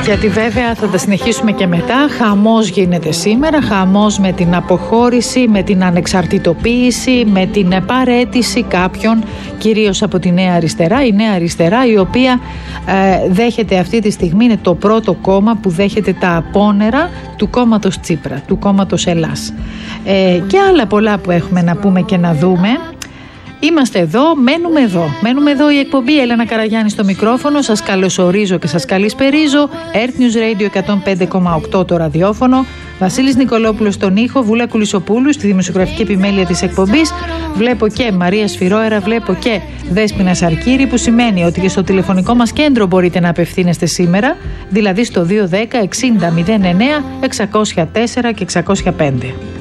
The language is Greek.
Γιατί βέβαια θα τα συνεχίσουμε και μετά. Χαμός γίνεται σήμερα, χαμός με την αποχώρηση, με την ανεξαρτητοποίηση, με την παραίτηση κάποιων, κυρίως από τη Νέα Αριστερά. Η Νέα Αριστερά, η οποία δέχεται αυτή τη στιγμή, είναι το πρώτο κόμμα που δέχεται τα απόνερα του κόμματος Τσίπρα, του κόμματος Ελλάς. Και άλλα πολλά που έχουμε να πούμε και να δούμε. Είμαστε εδώ, μένουμε εδώ. Μένουμε εδώ, η εκπομπή Έλενα Καραγιάννη στο μικρόφωνο. Σας καλωσορίζω και σας καλησπερίζω. Earth News Radio 105,8 το ραδιόφωνο. Βασίλης Νικολόπουλος στον ήχο, Βούλα Κουλισοπούλου στη δημοσιογραφική επιμέλεια της εκπομπής. Βλέπω και Μαρία Σφυρόερα, βλέπω και Δέσποινα Σαρκύρη, που σημαίνει ότι και στο τηλεφωνικό μας κέντρο μπορείτε να απευθύνεστε σήμερα, δηλαδή στο 210 60 09 604 και 605.